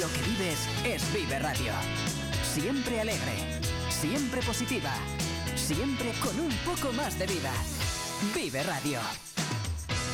lo que vives es Vive Radio. Siempre alegre, siempre positiva, siempre con un poco más de vida. Vive Radio.